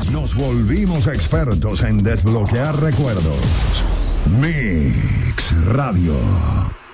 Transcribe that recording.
Nos volvimos expertos en desbloquear recuerdos. Mix Radio.